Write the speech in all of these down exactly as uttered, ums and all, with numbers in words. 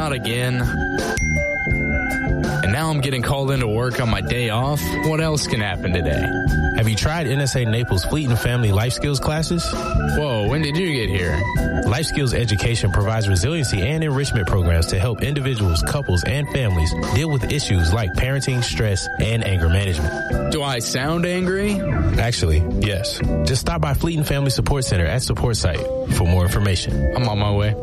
not again. And now I'm getting called into work on my day off. What else can happen today? Have you tried N S A Naples Fleet and Family Life Skills classes? Whoa, when did you get here? Life Skills Education provides resiliency and enrichment programs to help individuals, couples, and families deal with issues like parenting, stress, and anger management. Do I sound angry? Actually, yes. Just stop by Fleet and Family Support Center at Support Site for more information. I'm on my way.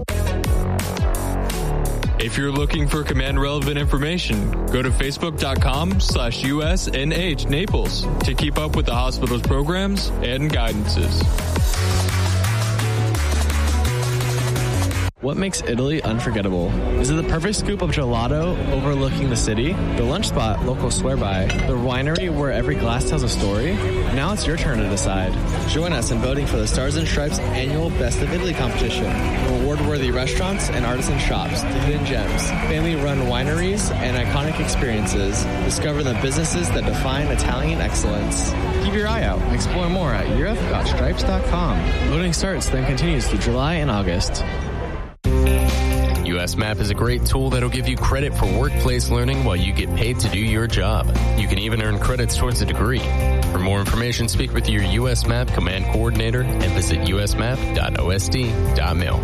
If you're looking for command-relevant information, go to facebook.com slash USNH Naples to keep up with the hospital's programs and guidances. What makes Italy unforgettable? Is it the perfect scoop of gelato overlooking the city? The lunch spot locals swear by? The winery where every glass tells a story? Now it's your turn to decide. Join us in voting for the Stars and Stripes annual Best of Italy competition. Award-worthy restaurants and artisan shops, the hidden gems, family-run wineries, and iconic experiences. Discover the businesses that define Italian excellence. Keep your eye out and explore more at europe dot stripes dot com. Voting starts, then continues through July and August. U S Map is a great tool that'll give you credit for workplace learning while you get paid to do your job. You can even earn credits towards a degree. For more information, speak with your U S Map command coordinator and visit u s map dot o s d dot mil.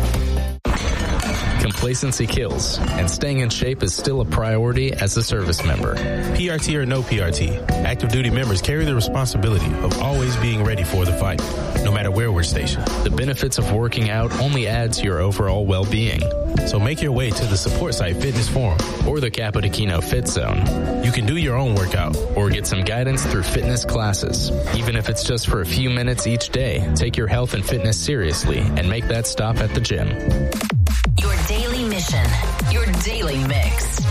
Complacency kills, and staying in shape is still a priority as a service member. P R T or no P R T, active duty members carry the responsibility of always being ready for the fight, no matter where we're stationed. The benefits of working out only add to your overall well-being. So make your way to the Support Site Fitness Forum or the Capodichino Fit Zone. You can do your own workout or get some guidance through fitness classes. Even if it's just for a few minutes each day, take your health and fitness seriously and make that stop at the gym. Your daily mission, your daily mix.